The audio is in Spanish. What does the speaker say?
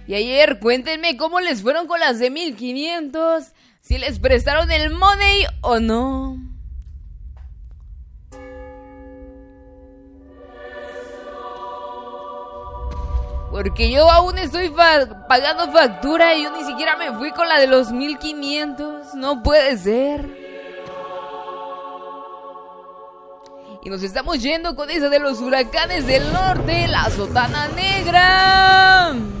Y ayer cuéntenme cómo les fueron con las de 1500, si les prestaron el money o no. Porque yo aún estoy pagando factura y yo ni siquiera me fui con la de los 1500. No puede ser. Y nos estamos yendo con esa de los huracanes del norte, la sotana negra.